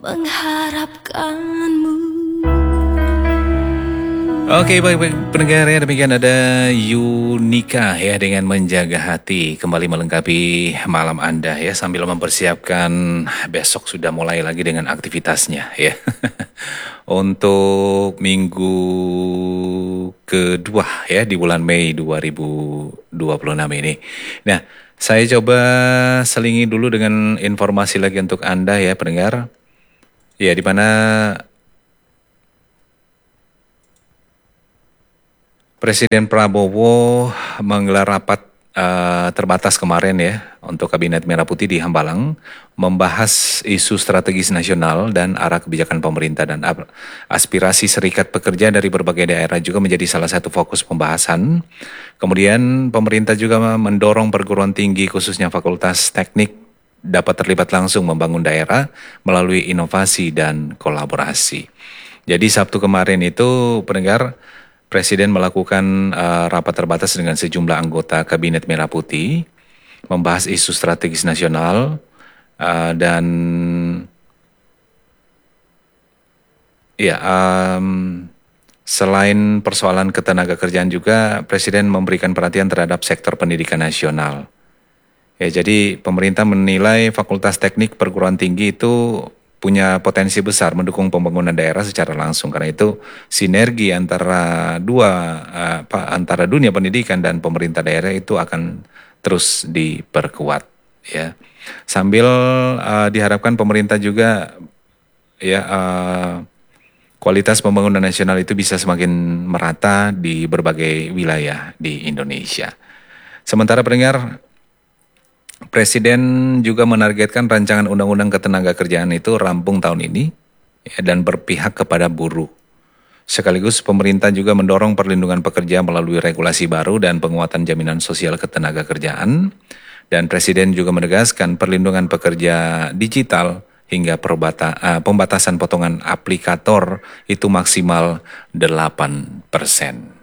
mengharapkanmu. Oke, baik pendengar ya, demikian ada Yunika ya dengan Menjaga Hati kembali melengkapi malam Anda ya sambil mempersiapkan besok sudah mulai lagi dengan aktivitasnya ya. Untuk minggu kedua ya di bulan Mei 2026 ini. Nah, saya coba selingi dulu dengan informasi lagi untuk Anda ya pendengar. Ya, di mana Presiden Prabowo menggelar rapat terbatas kemarin ya untuk Kabinet Merah Putih di Hambalang, membahas isu strategis nasional dan arah kebijakan pemerintah dan aspirasi serikat pekerja dari berbagai daerah juga menjadi salah satu fokus pembahasan. Kemudian pemerintah juga mendorong perguruan tinggi khususnya Fakultas Teknik dapat terlibat langsung membangun daerah melalui inovasi dan kolaborasi. Jadi Sabtu kemarin itu pendengar, Presiden melakukan rapat terbatas dengan sejumlah anggota Kabinet Merah Putih, membahas isu strategis nasional dan ya selain persoalan ketenaga kerjaan juga Presiden memberikan perhatian terhadap sektor pendidikan nasional. Ya, jadi pemerintah menilai Fakultas Teknik Perguruan Tinggi itu punya potensi besar mendukung pembangunan daerah secara langsung. Karena itu sinergi antara antara dunia pendidikan dan pemerintah daerah itu akan terus diperkuat ya. Sambil diharapkan pemerintah juga ya kualitas pembangunan nasional itu bisa semakin merata di berbagai wilayah di Indonesia. Sementara pendengar, Presiden juga menargetkan rancangan undang-undang ketenagakerjaan itu rampung tahun ini ya, dan berpihak kepada buruh. Sekaligus pemerintah juga mendorong perlindungan pekerja melalui regulasi baru dan penguatan jaminan sosial ketenagakerjaan. Dan Presiden juga menegaskan perlindungan pekerja digital hingga pembatasan potongan aplikator itu maksimal 8%.